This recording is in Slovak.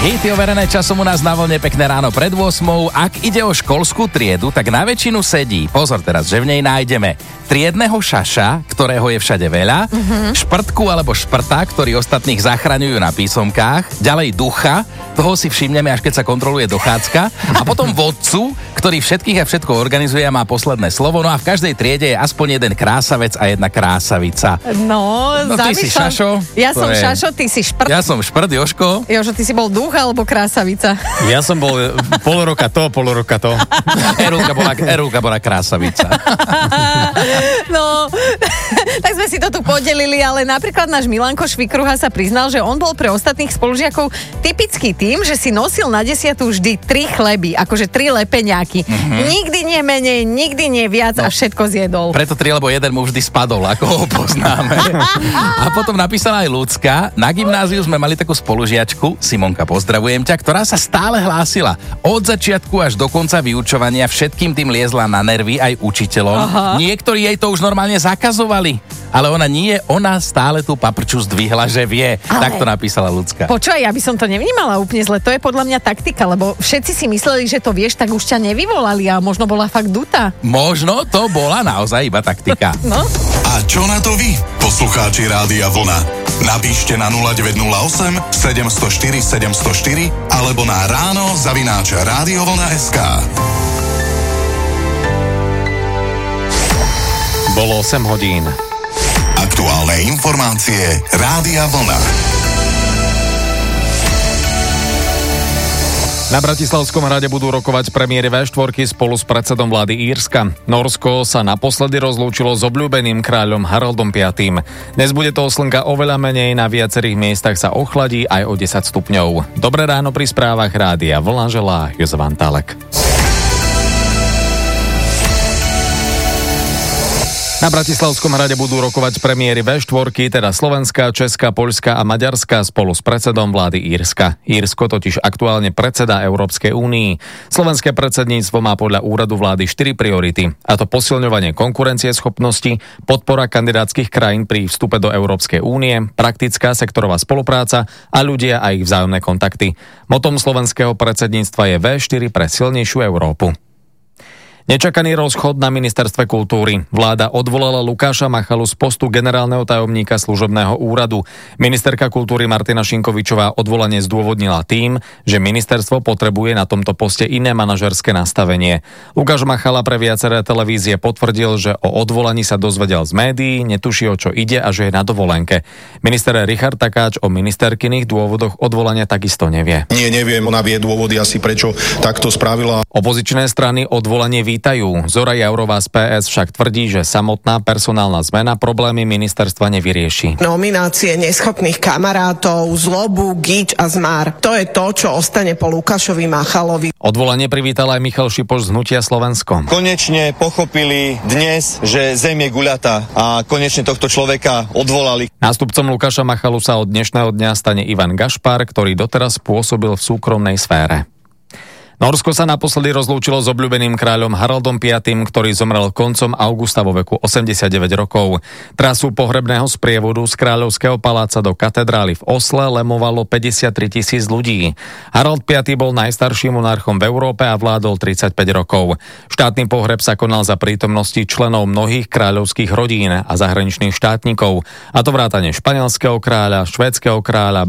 Hity overené časom u nás na vlne, pekné ráno pred 8. Ak ide o školskú triedu, tak na väčšinu sedí, pozor teraz, že v nej nájdeme triedneho šaša, ktorého je všade veľa, šprtku alebo šprta, ktorí ostatných zachraňujú na písomkách, ďalej ducha, toho si všimneme, až keď sa kontroluje dochádzka, a potom vodcu, ktorý všetkých a všetko organizuje a má posledné slovo, no a v každej triede je aspoň jeden krásavec a jedna krásavica. No ty si šašo. Ja som šašo, ty si šprt. Ja som šprt, Jožko. Jožo, ty si bol duch alebo krásavica? Ja som bol pol roka to. Erulka bola krásavica. No, tak sme si to tu podelili, ale napríklad náš Milanko Švikruha sa priznal, že on bol pre ostatných spolužiakov typický tým, že si nosil na 10 vždy 3 chleby, akože 3 lepeňáky. Nikdy nie menej, nikdy nie viac a všetko zjedol. Preto 3, lebo jeden mu vždy spadol, ako ho poznáme. A potom napísala aj Ľudská. Na gymnáziu sme mali takú spolužiačku, Simonka, pozdravujem ťa, ktorá sa stále hlásila. Od začiatku až do konca vyučovania všetkým tým liezla na nervy aj učiteľom. Aha. Niektorí jej to už normálne zakazovali. Ale ona stále tú paprču zdvihla, že vie. Tak to napísala Ľudská. Počúvaj, ja by som to nevnímala úplne zle. To je podľa mňa taktika, lebo všetci si mysleli, že to vieš, tak už ťa nevyvolali a možno bola fakt dutá. Možno to bola naozaj iba taktika. No. A čo na to vy, poslucháči Rádia Vlna? Napíšte na 0908 704 704 alebo na ráno@radiovlna.sk. Bolo 8 hodín. Aktuálne informácie Rádia Vlna. Na Bratislavskom hrade budú rokovať premiéry V4 spolu s predsedom vlády Írska. Nórsko sa naposledy rozlúčilo s obľúbeným kráľom Haraldom V. Dnes bude toho slnka oveľa menej, na viacerých miestach sa ochladí aj o 10 stupňov. Dobré ráno pri správach Rádia Vlna želá Jozef Antálek. Na Bratislavskom hrade budú rokovať premiéry V4, teda Slovenská, Česká, Poľská a Maďarská spolu s predsedom vlády Írska. Írsko totiž aktuálne predseda Európskej únii. Slovenské predsedníctvo má podľa úradu vlády 4 priority, a to posilňovanie konkurencieschopnosti, podpora kandidátskych krajín pri vstupe do Európskej únie, praktická sektorová spolupráca a ľudia a ich vzájomné kontakty. Motom slovenského predsedníctva je V4 pre silnejšiu Európu. Nečakaný rozchod na ministerstve kultúry. Vláda odvolala Lukáša Machalu z postu generálneho tajomníka služobného úradu. Ministerka kultúry Martina Šinkovičová odvolanie zdôvodnila tým, že ministerstvo potrebuje na tomto poste iné manažerské nastavenie. Lukáš Machala pre viaceré televízie potvrdil, že o odvolaní sa dozvedel z médií, netuší, o čo ide a že je na dovolenke. Minister Richard Takáč o ministerkyných dôvodoch odvolania takisto nevie. Neviem, ona vie dôvody asi prečo takto spravila. Opozičné strany odvolanie vítajú. Zora Jaurová z PS však tvrdí, že samotná personálna zmena problémy ministerstva nevyrieši. Nominácie neschopných kamarátov, zlobu, gič a zmar. To je to, čo ostane po Lukášovi Machalovi. Odvolanie privítal aj Michal Šipoš z Hnutia Slovensko. Konečne pochopili dnes, že zem je guľatá a konečne tohto človeka odvolali. Nástupcom Lukáša Machalu sa od dnešného dňa stane Ivan Gašpar, ktorý doteraz pôsobil v súkromnej sfére. Nórsko sa naposledy rozlúčilo s obľúbeným kráľom Haraldom V, ktorý zomrel koncom augusta vo veku 89 rokov. Trasu pohrebného sprievodu z kráľovského paláca do katedrály v Osle lemovalo 53 000 ľudí. Harald V bol najstarším monarchom v Európe a vládol 35 rokov. Štátny pohreb sa konal za prítomnosti členov mnohých kráľovských rodín a zahraničných štátnikov, a to vrátane španielského kráľa, švédskeho kráľa,